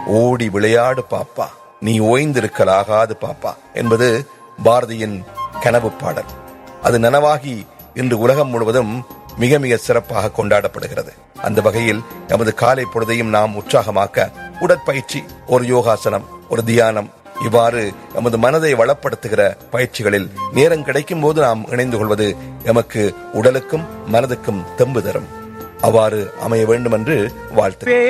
ஓடி விளையாடு பாப்பா, நீ ஓய்ந்திருக்கலாகாது பாப்பா என்பது பாரதியின் கனவு பாடல். அது நனவாகி இன்று உலகம் முழுவதும் மிக மிக சிறப்பாக கொண்டாடப்படுகிறது. அந்த வகையில் எமது காலை பொழுதையும் நாம் உற்சாகமாக்க உடற்பயிற்சி, ஒரு யோகாசனம், ஒரு தியானம், இவ்வாறு எமது மனதை வளப்படுத்துகிற பயிற்சிகளில் நேரம் கிடைக்கும் போது நாம் இணைந்து கொள்வது எமக்கு உடலுக்கும் மனதுக்கும் தெம்பு தரும். அவ்வாறு அமைய வேண்டும் என்று வாழ்த்து.